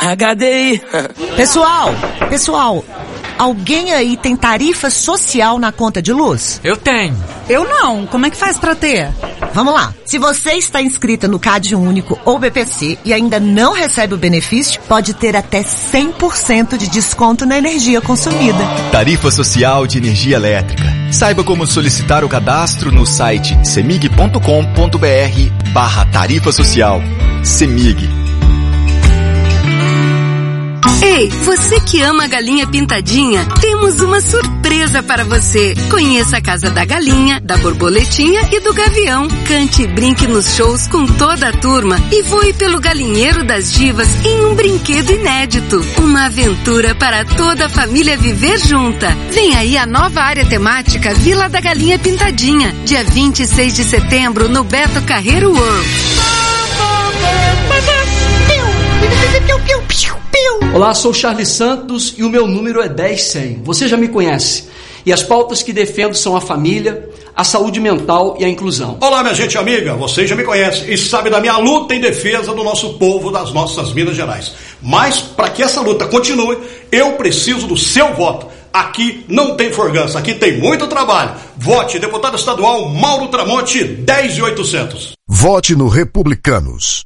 HDI. Pessoal, alguém aí tem tarifa social na conta de luz? Eu tenho. Eu não. Como é que faz pra ter? Vamos lá. Se você está inscrita no CAD Único ou BPC e ainda não recebe o benefício, pode ter até 100% de desconto na energia consumida. Tarifa Social de Energia Elétrica. Saiba como solicitar o cadastro no site cemig.com.br/tarifa social. Cemig. Ei, você que ama a galinha pintadinha, temos uma surpresa para você. Conheça a Casa da Galinha, da Borboletinha e do Gavião. Cante e brinque nos shows com toda a turma e voe pelo galinheiro das divas em um brinquedo inédito. Uma aventura para toda a família viver junta. Vem aí a nova área temática Vila da Galinha Pintadinha, dia 26 de setembro no Beto Carreiro World. Olá, sou Charles Santos e o meu número é 10100. Você já me conhece. E as pautas que defendo são a família, a saúde mental e a inclusão. Olá, minha gente amiga, você já me conhece e sabe da minha luta em defesa do nosso povo, das nossas Minas Gerais. Mas, para que essa luta continue, eu preciso do seu voto. Aqui não tem forgança, aqui tem muito trabalho. Vote deputado estadual Mauro Tramonte, 10.800. Vote no Republicanos.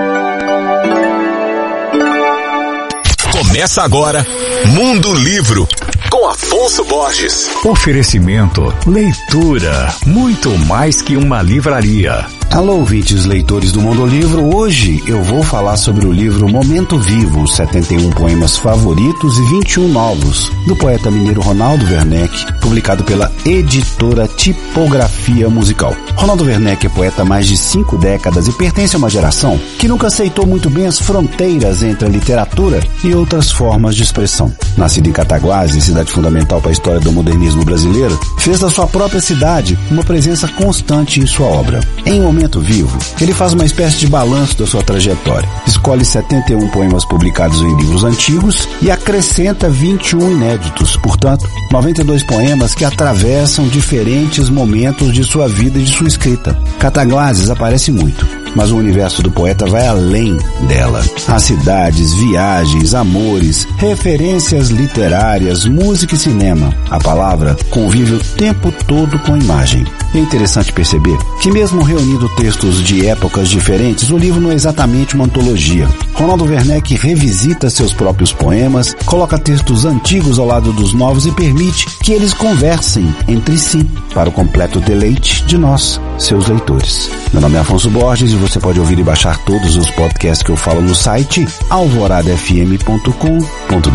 Começa agora Mundo Livro com Afonso Borges. Oferecimento, leitura, muito mais que uma livraria. Alô, ouvintes leitores do Mundo Livro. Hoje eu vou falar sobre o livro Momento Vivo, 71 poemas favoritos e 21 novos, do poeta mineiro Ronaldo Werneck, publicado pela editora Tipografia Musical. Ronaldo Werneck é poeta há mais de 5 décadas e pertence a uma geração que nunca aceitou muito bem as fronteiras entre a literatura e outras formas de expressão. Nascido em Cataguases, cidade fundamental para a história do modernismo brasileiro, fez da sua própria cidade uma presença constante em sua obra. Em Momento Vivo, ele faz uma espécie de balanço da sua trajetória. Escolhe 71 poemas publicados em livros antigos e acrescenta 21 inéditos, portanto, 92 poemas que atravessam diferentes momentos de sua vida e de sua escrita. Cataguases aparece muito, mas o universo do poeta vai além dela. Há cidades, viagens, amores, referências literárias, música e cinema. A palavra convive o tempo todo com a imagem. É interessante perceber que mesmo reunindo textos de épocas diferentes, o livro não é exatamente uma antologia. Ronaldo Werneck revisita seus próprios poemas, coloca textos antigos ao lado dos novos e permite que eles conversem entre si, para o completo deleite de nós, seus leitores. Meu nome é Afonso Borges e você pode ouvir e baixar todos os podcasts que eu falo no site alvoradafm.com.br.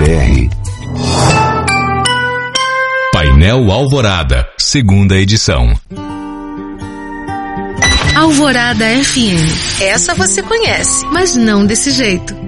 Painel Alvorada, segunda edição. Alvorada FM. Essa você conhece, mas não desse jeito.